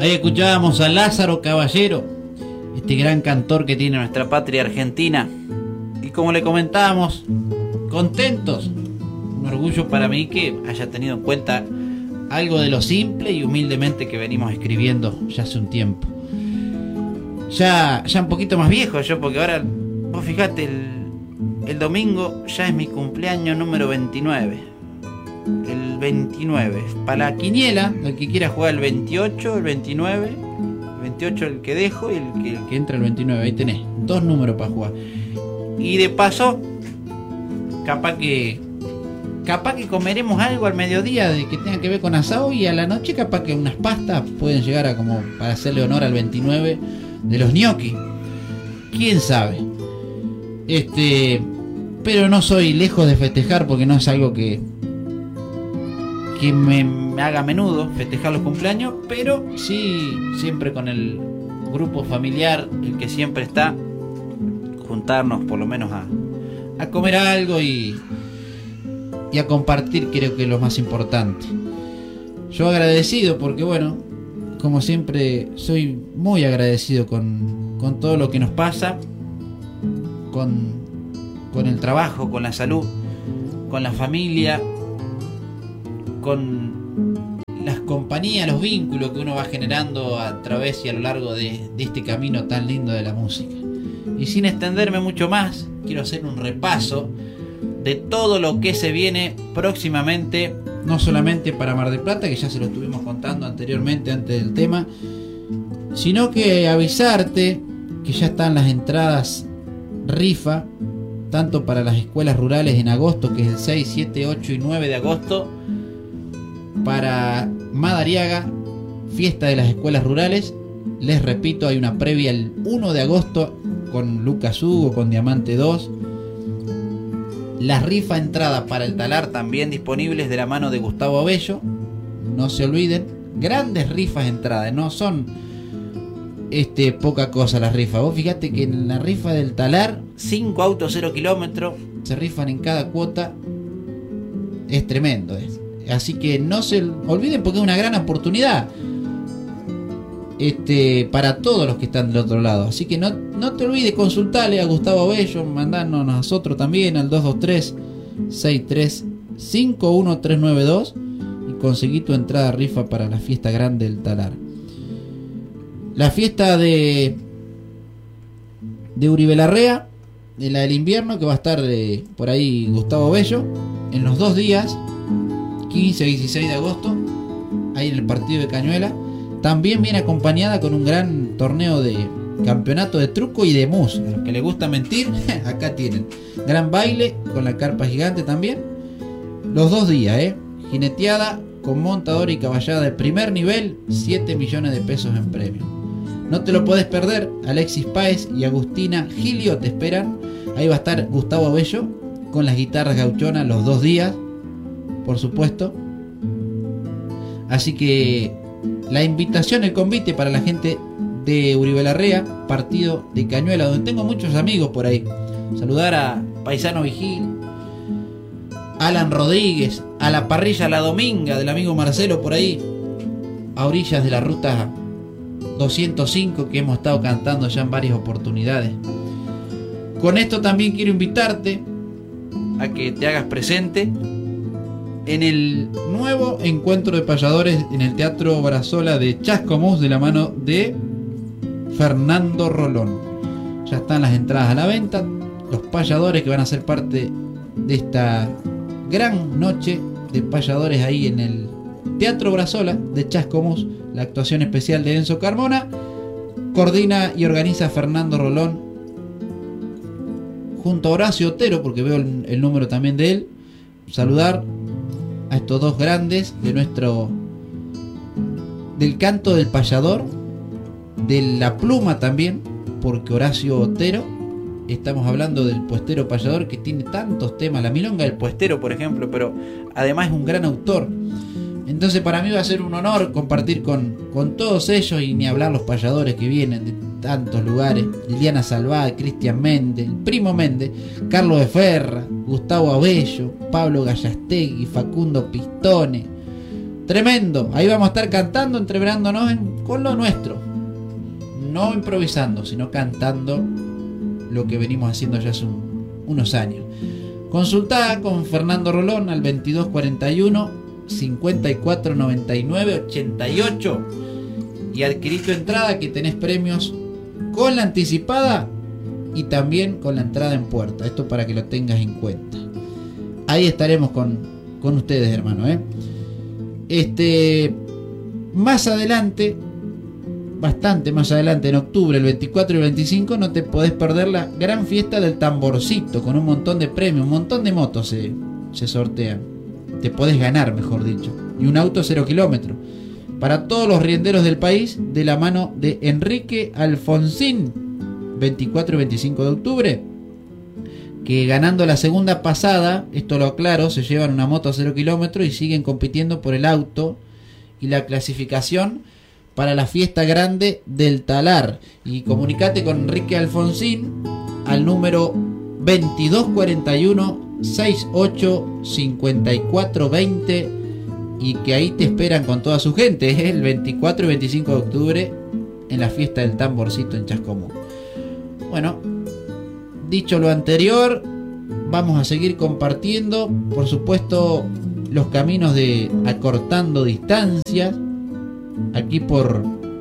Ahí escuchábamos a Lázaro Caballero, este gran cantor que tiene nuestra patria argentina. Y como le comentábamos, contentos. Un orgullo para mí que haya tenido en cuenta algo de lo simple y humildemente que venimos escribiendo ya hace un tiempo. Ya un poquito más viejo yo, porque ahora, vos fijate, el domingo ya es mi cumpleaños número 29. El 29. Para la quiniela, el que quiera jugar el 28, el 29. El 28 el que dejo y el que entra el 29. Ahí tenés 2 números para jugar. Y de paso, capaz que comeremos algo al mediodía de que tenga que ver con asado, y a la noche capaz que unas pastas pueden llegar a, como para hacerle honor al 29 de los gnocchi. ¿Quién sabe? Pero no soy lejos de festejar, porque no es algo que me haga a menudo festejar los cumpleaños, pero sí siempre con el grupo familiar, el que siempre está, juntarnos por lo menos a comer algo y a compartir, creo que es lo más importante. Yo agradecido porque, bueno, como siempre soy muy agradecido con todo lo que nos pasa, con el trabajo, con la salud, con la familia, con las compañías, los vínculos que uno va generando a través y a lo largo de este camino tan lindo de la música. Y sin extenderme mucho más, quiero hacer un repaso de todo lo que se viene próximamente, no solamente para Mar del Plata, que ya se lo estuvimos contando anteriormente antes del tema, sino que avisarte que ya están las entradas rifa, tanto para las escuelas rurales en agosto, que es el 6, 7, 8 y 9 de agosto, para Madariaga, fiesta de las escuelas rurales. Les repito, hay una previa el 1 de agosto con Lucas Hugo, con Diamante 2. Las rifa entradas para el Talar también disponibles de la mano de Gustavo Abello. No se olviden, grandes rifas entradas, no son poca cosa las rifas. Vos fíjate que en la rifa del Talar, 5 autos 0 kilómetros se rifan en cada cuota. Es tremendo, así que no se olviden, porque es una gran oportunidad para todos los que están del otro lado. Así que no te olvides, consultale a Gustavo Abello, mandarnos a nosotros también al 223-63-51392 y conseguí tu entrada rifa para la fiesta grande del Talar. La fiesta de Uribe Larrea, de la del invierno, que va a estar por ahí Gustavo Abello en los 2 días, 15 y 16 de agosto, ahí en el partido de Cañuela. También viene acompañada con un gran torneo de campeonato de truco y de mus. A los que les gusta mentir, acá tienen. Gran baile con la carpa gigante también. Los 2 días, jineteada con montador y caballada de primer nivel, 7 millones de pesos en premio. No te lo podés perder. Alexis Páez y Agustina Gilio te esperan. Ahí va a estar Gustavo Abello con las guitarras gauchonas los 2 días, por supuesto. Así que la invitación, el convite para la gente de Uribe Larrea, partido de Cañuela, donde tengo muchos amigos por ahí. Saludar a Paisano Vigil, Alan Rodríguez, a la parrilla La Dominga del amigo Marcelo por ahí, a orillas de la ruta 205, que hemos estado cantando ya en varias oportunidades. Con esto también quiero invitarte a que te hagas presente en el nuevo encuentro de payadores en el Teatro Brazola de Chascomús, de la mano de Fernando Rolón. Ya están las entradas a la venta. Los payadores que van a ser parte de esta gran noche de payadores ahí en el Teatro Brazola de Chascomús, la actuación especial de Enzo Carmona, coordina y organiza Fernando Rolón junto a Horacio Otero, porque veo el número también de él. Saludar a estos 2 grandes de del canto del payador, de la pluma también, porque Horacio Otero, estamos hablando del puestero payador que tiene tantos temas, la milonga del puestero por ejemplo, pero además es un gran autor. Entonces para mí va a ser un honor compartir con todos ellos, y ni hablar los payadores que vienen de tantos lugares: Liliana Salvá, Cristian Méndez, el Primo Méndez, Carlos de Ferra, Gustavo Abello, Pablo Gallastegui, Facundo Pistone, Tremendo. Ahí vamos a estar cantando, entreverándonos con lo nuestro. No improvisando, sino cantando lo que venimos haciendo ya hace unos años. Consultá con Fernando Rolón al 2241 5499 88 y adquirí tu entrada, que tenés premios con la anticipada y también con la entrada en puerta. Esto para que lo tengas en cuenta. Ahí estaremos con ustedes, hermano, más adelante, bastante más adelante, en octubre, el 24 y el 25, no te podés perder la gran fiesta del tamborcito, con un montón de premios, un montón de motos se sortean. Te podés ganar, mejor dicho, y un auto 0 kilómetros para todos los rienderos del país, de la mano de Enrique Alfonsín. 24 y 25 de octubre, que ganando la segunda pasada, esto lo aclaro, se llevan una moto a 0 kilómetros y siguen compitiendo por el auto y la clasificación para la fiesta grande del Talar. Y comunicate con Enrique Alfonsín al número 2241 68 54 20, y que ahí te esperan con toda su gente, el 24 y 25 de octubre, en la fiesta del tamborcito en Chascomús. Bueno, dicho lo anterior, vamos a seguir compartiendo, por supuesto, los caminos de acortando distancias, aquí por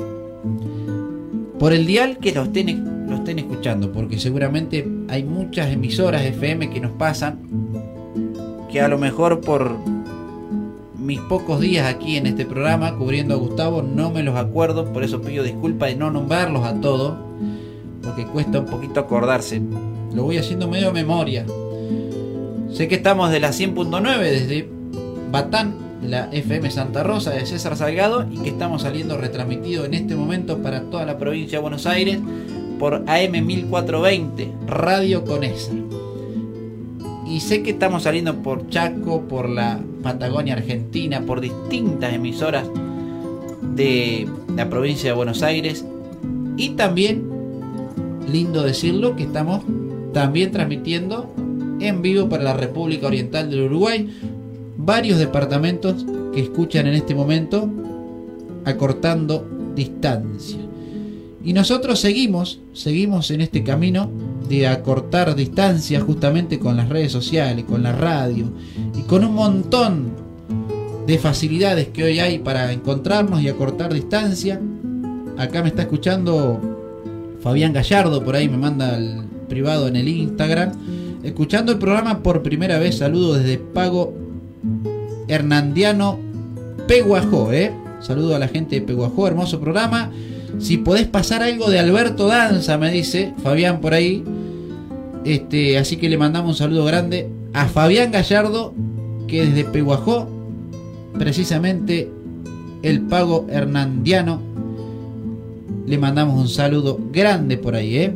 el dial que lo estén escuchando, porque seguramente hay muchas emisoras FM que nos pasan, que a lo mejor por mis pocos días aquí en este programa cubriendo a Gustavo no me los acuerdo, por eso pido disculpas de no nombrarlos a todos, porque cuesta un poquito acordarse. Lo voy haciendo medio de memoria. Sé que estamos de la 100.9 desde Batán, de la FM Santa Rosa de César Salgado, y que estamos saliendo retransmitido en este momento para toda la provincia de Buenos Aires por AM 1420 Radio Conesa. Y sé que estamos saliendo por Chaco, por la Patagonia Argentina, por distintas emisoras de la provincia de Buenos Aires, y también, lindo decirlo, que estamos también transmitiendo en vivo para la República Oriental del Uruguay, varios departamentos que escuchan en este momento acortando distancia. Y nosotros seguimos en este camino de acortar distancias, justamente con las redes sociales, con la radio y con un montón de facilidades que hoy hay para encontrarnos y acortar distancia. Acá me está escuchando Fabián Gallardo, por ahí me manda al privado en el Instagram, escuchando el programa por primera vez. Saludo desde Pago Hernandiano, Peguajó, saludo a la gente de Peguajó, hermoso programa. Si podés pasar algo de Alberto Danza, me dice Fabián por ahí, así que le mandamos un saludo grande a Fabián Gallardo, que desde Peguajó, precisamente el Pago Hernandiano, le mandamos un saludo grande por ahí,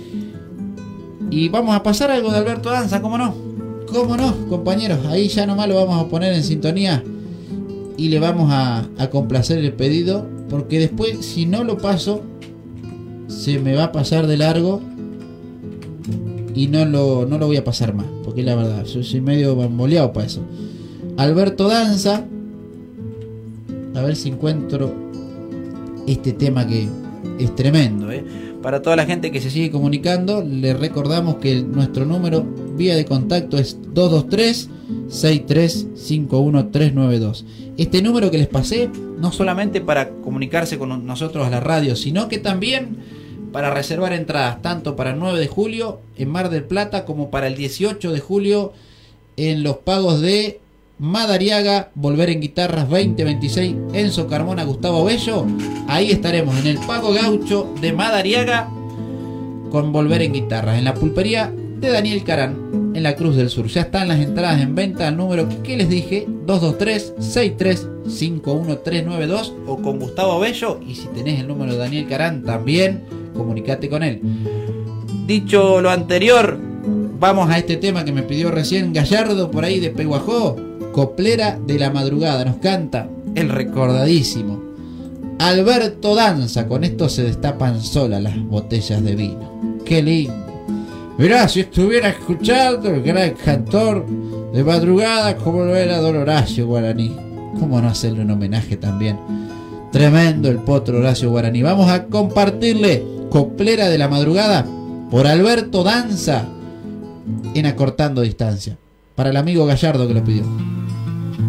Y vamos a pasar algo de Alberto Danza, ¿cómo no? ¿Cómo no, compañeros? Ahí ya nomás lo vamos a poner en sintonía y le vamos a complacer el pedido, porque después, si no lo paso, se me va a pasar de largo y no lo voy a pasar más, porque la verdad, yo soy medio bamboleado para eso. Alberto Danza, a ver si encuentro este tema que es tremendo, Para toda la gente que se sigue comunicando, le recordamos que nuestro número vía de contacto es 223-6351-392. Este número que les pasé, no solamente para comunicarse con nosotros a la radio, sino que también para reservar entradas, tanto para el 9 de julio en Mar del Plata como para el 18 de julio en los pagos de Madariaga, Volver en Guitarras 2026, Enzo Carmona, Gustavo Bello. Ahí estaremos en el Pago Gaucho de Madariaga con Volver en Guitarras, en la pulpería de Daniel Carán, en la Cruz del Sur. Ya están las entradas en venta al número que les dije, 223-6351-392, o con Gustavo Bello, y si tenés el número de Daniel Carán también, comunicate con él. Dicho lo anterior, vamos a este tema que me pidió recién Gallardo por ahí de Peguajó. Coplera de la Madrugada, nos canta el recordadísimo Alberto Danza. Con esto se destapan solas las botellas de vino. Qué lindo. Mirá, si estuviera escuchando el gran cantor de madrugada como lo era don Horacio Guaraní. ¿Cómo no hacerle un homenaje también? Tremendo el potro Horacio Guaraní. Vamos a compartirle Coplera de la Madrugada por Alberto Danza en Acortando Distancia, para el amigo Gallardo que lo pidió.